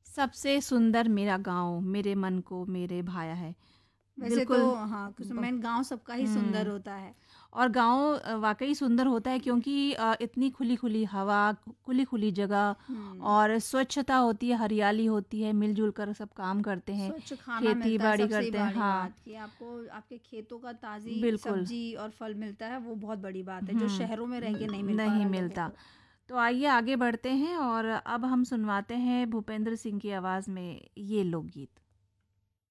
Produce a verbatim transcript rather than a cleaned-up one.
सबसे सुंदर मेरा गाँव, मेरे मन को मेरे भाया है। वैसे बिल्कुल। तो हाँ, कुछ ब मेन गाँव सबका ही सुंदर हुँ। होता है। और गाँव अ, वाक़ई सुंदर होता है क्योंकि अ, इतनी खुली-खुली हवा, खुली-खुली जगह हुँ। और स्वच्छता होती है, हरियाली होती है, मिल-जुल कर सब काम करते हैं, स्वच्छ खाना मिलता है, खेती-बाड़ी सबसे करते हैं। बड़ी हाँ, बात कि आपको आपके खेतों का ताज़ी बिल्कुल। सब्ज़ी और फल मिलता है, वो बहुत बड़ी बात है, जो हुँ, शहरों में रह न के नहीं मिल पा नहीं रहा लोगों मिलता। को। तो आइए आगे बढ़ते हैं और अब हम सुनवाते हैं भूपेंद्र सिंह की आवाज़ में ये लोकगीत।